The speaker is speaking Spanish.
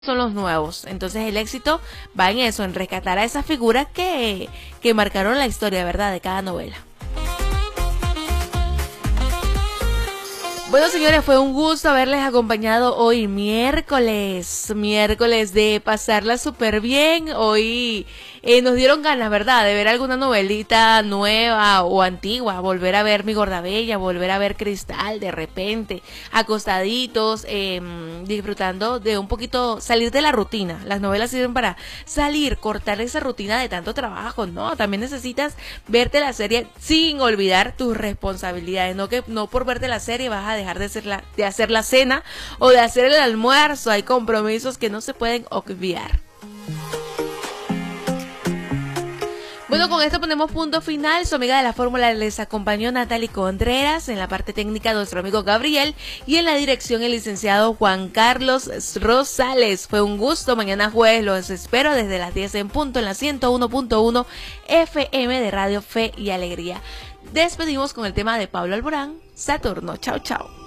son los nuevos. Entonces el éxito va en eso, en rescatar a esas figuras que marcaron la historia, ¿verdad?, de cada novela. Bueno, señores, fue un gusto haberles acompañado hoy miércoles de pasarla súper bien. Hoy nos dieron ganas, ¿verdad?, de ver alguna novelita nueva o antigua, volver a ver Mi Gorda Bella, volver a ver Cristal de repente, acostaditos, disfrutando de un poquito, salir de la rutina. Las novelas sirven para salir, cortar esa rutina de tanto trabajo, ¿no? También necesitas verte la serie sin olvidar tus responsabilidades, no por verte la serie vas a dejar de hacer la cena o de hacer el almuerzo. Hay compromisos que no se pueden obviar. Bueno, con esto ponemos punto final. Su amiga de la fórmula les acompañó Natalie Contreras, en la parte técnica nuestro amigo Gabriel y en la dirección el licenciado Juan Carlos Rosales. Fue un gusto. Mañana jueves los espero desde las 10 en punto en la 101.1 FM de Radio Fe y Alegría. Despedimos con el tema de Pablo Alborán, Saturno. Chao, chao.